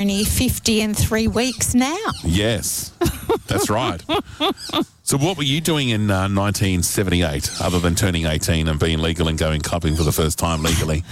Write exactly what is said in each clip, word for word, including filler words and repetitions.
only fifty and three weeks now. Yes, that's right. So what were you doing in uh, nineteen seventy-eight other than turning eighteen and being legal and going clubbing for the first time legally?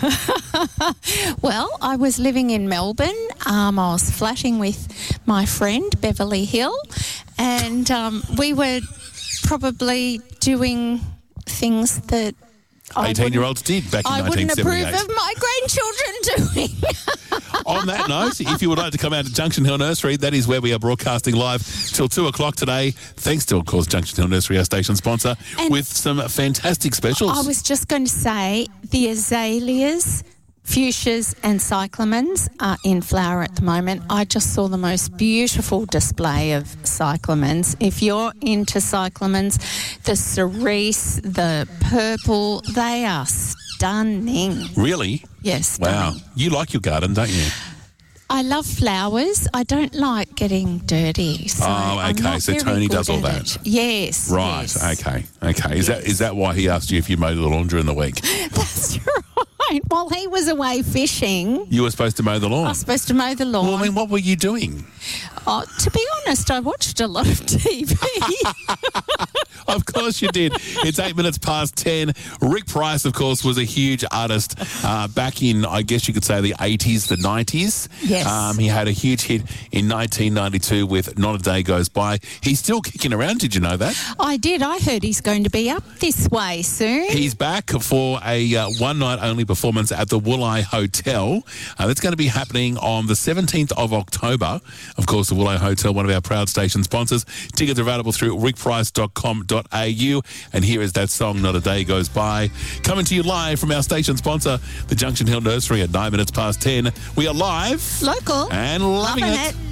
Well, I was living in Melbourne. Um, I was flatting with my friend Beverly Hill, and um, we were probably doing things that eighteen-year-olds did back in I nineteen wouldn't seventy-eight. approve of my grandchildren doing. On that note, if you would like to come out to Junction Hill Nursery, that is where we are broadcasting live till two o'clock today. Thanks to, of course, Junction Hill Nursery, our station sponsor, And with some fantastic specials. I was just going to say the azaleas, fuchsias and cyclamens are in flower at the moment. I just saw the most beautiful display of cyclamens. If you're into cyclamens, the cerise, the purple, they are stunning. Really? Yes. Wow. stunning. You like your garden, don't you? I love flowers. I don't like getting dirty. So Oh, I'm okay. not So very Tony good does all at that. it. Yes. Right. yes. Okay. Okay. Is that is that why he asked you if you mowed the lawn during the week? That's right. While he was away fishing, You were supposed to mow the I lawn. was supposed to mow the lawn. Well, I mean, what were you doing? Oh, to be honest, I watched a lot of T V. Of course you did. It's eight minutes past ten. Rick Price, of course, was a huge artist uh, back in, I guess you could say, the eighties, the nineties. Yes. Um, he had a huge hit in nineteen ninety-two with Not a Day Goes By. He's still kicking around. Did you know that? I did. I heard he's going to be up this way soon. He's back for a uh, one-night-only performance at the Wooleye Hotel. Uh, that's going to be happening on the seventeenth of October. Of course, the Wooleye Hotel, one of our proud station sponsors. Tickets are available through rick price dot com dot a u. And here is that song, Not a Day Goes By, coming to you live from our station sponsor, the Junction Hill Nursery, at nine minutes past ten. We are live. Local. And loving, Loving it. it.